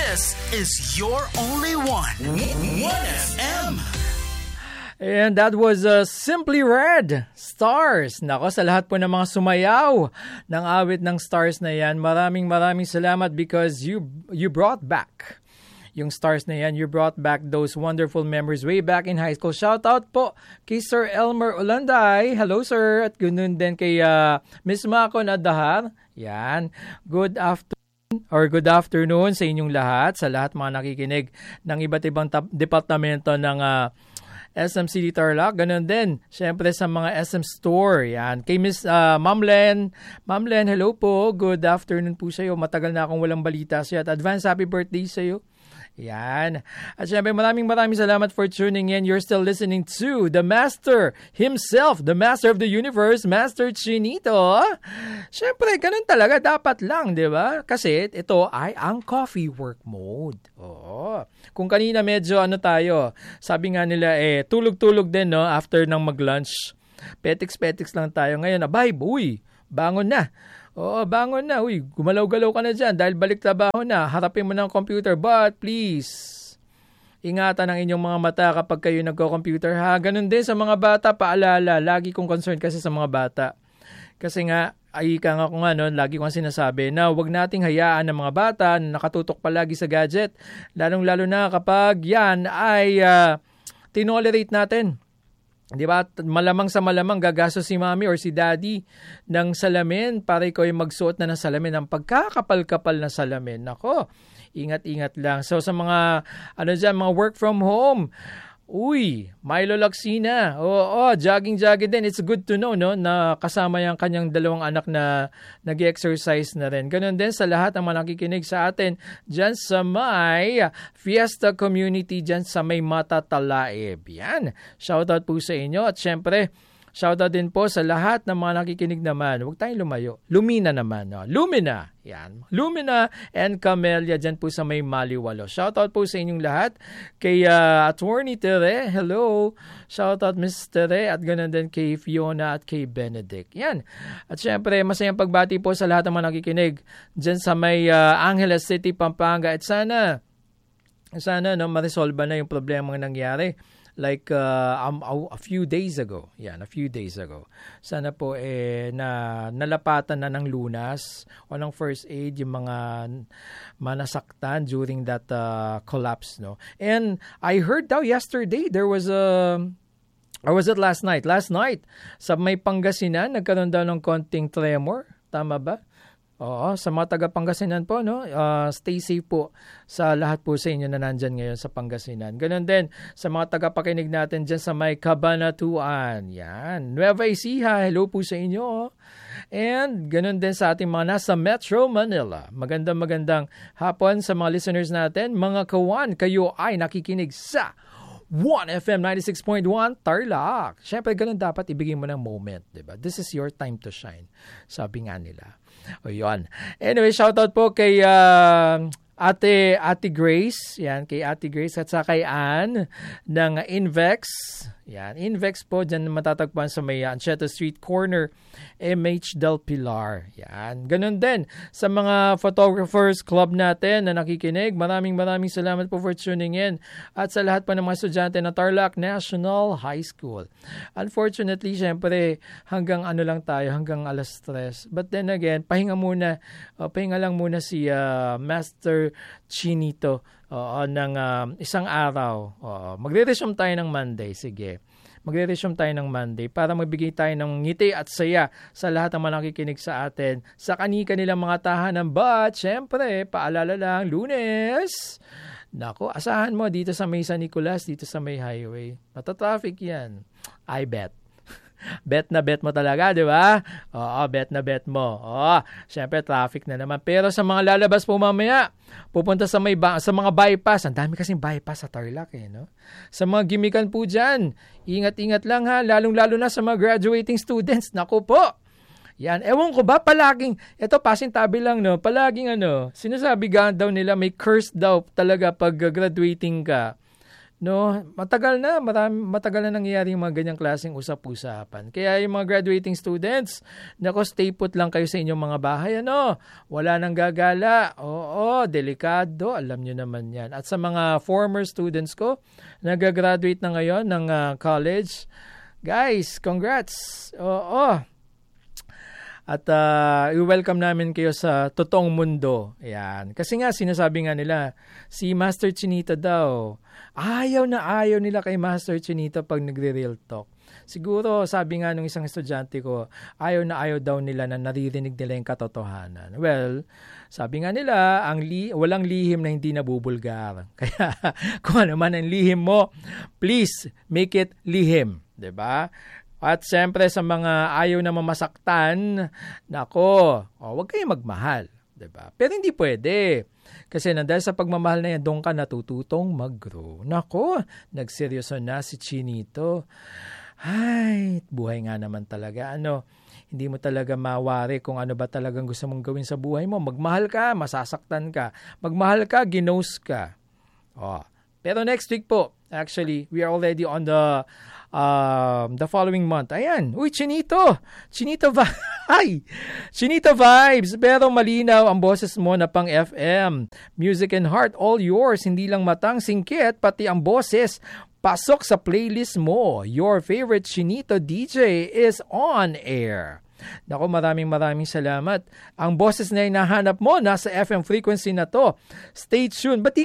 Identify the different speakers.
Speaker 1: This is your only one. 1FM.
Speaker 2: And that was Simply Red, Stars. Nako, sa lahat po ng mga sumayaw ng awit ng Stars na yan, maraming salamat because you brought back yung Stars na yan. You brought back those wonderful memories way back in high school. Shout out po kay Sir Elmer Ulanday. Hello, sir. At ganoon din kay Miss Mako Nadahar. Yan. Good afternoon sa inyong lahat, sa lahat mga nakikinig ng iba't ibang departamento ng SM City Tarlac. Ganon din, syempre sa mga SM Store. Yan. Kay Miss Ma'am Len, hello po. Good afternoon po sa iyo. Matagal na akong walang balita sa iyo. At advance happy birthday sa iyo. Yan. At syempre maraming salamat for tuning in. You're still listening to the Master himself, the Master of the Universe, Master Chinito. Syempre, ganun talaga dapat lang, di ba? Kasi ito ay ang coffee work mode. Oo. Kung kanina medyo tayo, sabi nga nila tulog-tulog din, no, after ng mag-lunch. Petiks lang tayo. Ngayon, abay, buy, bangon na. Oo, bangon na. Uy, gumalaw-galaw ka na dyan dahil balik trabaho na. Harapin mo ng computer. But please, ingatan ang inyong mga mata kapag kayo nagko-computer, ha? Ganun din sa mga bata, paalala. Lagi kong concerned kasi sa mga bata. Kasi nga, lagi kong sinasabi na huwag nating hayaan ng mga bata na nakatutok palagi sa gadget. Lalong-lalo na kapag yan ay tinolerate natin. Di ba? Malamang sa malamang gagastos si mami or si daddy ng salamin para ikaw ay magsuot na ng salamin, ng pagkakapal-kapal na salamin. Nako, ingat-ingat lang. So sa mga mga work from home, Milo Laksina. Oo, jogging din. It's good to know, no, na kasama yung kanyang dalawang anak na nag-exercise na rin. Ganon din sa lahat ng mga nakikinig sa atin dyan sa may Fiesta Community, dyan sa may Mata Talaib. Yan. Shoutout po sa inyo. At syempre, shoutout din po sa lahat ng mga nakikinig naman. Huwag tayong lumayo. Lumina naman. No? Lumina. Yan. Lumina and Camellia dyan po sa may Maliwalo. Shoutout po sa inyong lahat. Kay Attorney Tere. Hello. Shoutout Miss Tere. At ganoon din kay Fiona at kay Benedict. Yan. At syempre, masayang pagbati po sa lahat ng mga nakikinig dyan sa may Angeles City, Pampanga. At sana ma-resolve na yung problema ng nangyari. Like a few days ago. Yan, a few days ago. Sana po nalapatan na ng lunas o ng first aid yung mga manasaktan during that collapse, no. And I heard daw yesterday there was or was it last night? Last night sa may Pangasinan nagkaroon daw ng konting tremor, tama ba? Oo, sa mga taga-Pangasinan po, no? Stay safe po sa lahat po sa inyo na nandyan ngayon sa Pangasinan. Ganon din sa mga taga-pakinig natin dyan sa may Cabanatuan. Yan. Nueva Ecija, hello po sa inyo. And ganon din sa ating mga nasa Metro Manila. Magandang hapon sa mga listeners natin. Mga kawan, kayo ay nakikinig sa 1FM 96.1 Tarlac. Siyempre, ganun dapat ibigay mo ng moment, diba? This is your time to shine. Sabi nga nila. O yun. Anyway, shoutout po kay Ate Grace. Yan, kay Ate Grace at sa kay Ann ng Invex. Yan, Invex po, dyan matatagpuan sa may Anchieta Street Corner, MH Del Pilar. Yan, ganun din sa mga photographers club natin na nakikinig. Maraming salamat po for tuning in. At sa lahat pa ng mga estudyante ng Tarlac National High School. Unfortunately, syempre, hanggang lang tayo, hanggang 3:00. But then again, pahinga lang muna si Master Chinito ng isang araw. Magre-resume tayo ng Monday. Sige. Magre-resume tayo ng Monday para magbigay tayo ng ngiti at saya sa lahat ng mga nakikinig sa atin sa kanilang mga tahanan. But, syempre, paalala lang, Lunes. Nako, asahan mo dito sa may San Nicolas, dito sa may highway. Matatraffic yan. I bet. Bet na bet mo talaga, di ba? Oo, bet na bet mo. Oo, syempre traffic na naman. Pero sa mga lalabas po mamaya, pupunta sa mga bypass. Ang dami kasing bypass sa Tarlac, no? Sa mga gimikan po dyan, ingat-ingat lang ha, lalong-lalo na sa mga graduating students. Naku po! Yan, ewan ko ba, palaging, eto pasintabi lang, no? Palaging sinasabi daw nila, may curse daw talaga pag graduating ka. No, matagal na nangyayari yung mga ganyang klaseng usap-usapan. Kaya yung mga graduating students, nako, stay put lang kayo sa inyong mga bahay, ano? Wala nang gagala. Oo, delikado, alam nyo naman yan. At sa mga former students ko, nag-graduate na ngayon ng college, guys, congrats. Oo. At i-welcome namin kayo sa totoong mundo. Ayan. Kasi nga, sinasabi nga nila, si Master Chinito daw, ayaw nila kay Master Chinito pag nagre-real talk. Siguro, sabi nga nung isang estudyante ko, ayaw daw nila na naririnig nila yung katotohanan. Well, sabi nga nila, walang lihim na hindi nabubulgar. Kaya, kung ano man ang lihim mo, please, make it lihim. 'Di ba? At siyempre sa mga ayaw na mamasaktan, nako, wag kayong magmahal, 'di ba? Pero hindi pwede. Kasi dahil sa pagmamahal na yan, doon ka natututong mag-grow. Nako, nagseryoso na si Chinito. Ay, buhay nga naman talaga. Hindi mo talaga mawari kung ano ba talagang gusto mong gawin sa buhay mo. Magmahal ka, masasaktan ka. Magmahal ka, ginose ka. Pero next week po, actually, we are already on the following month. Ayan. Uy, Chinito vibes. Pero malinaw ang boses mo na pang FM. Music and heart, all yours. Hindi lang matang singkit, pati ang boses. Pasok sa playlist mo. Your favorite Chinito DJ is on air. Naku, maraming salamat. Ang boses na hinahanap mo, nasa FM frequency na to. Stay tuned.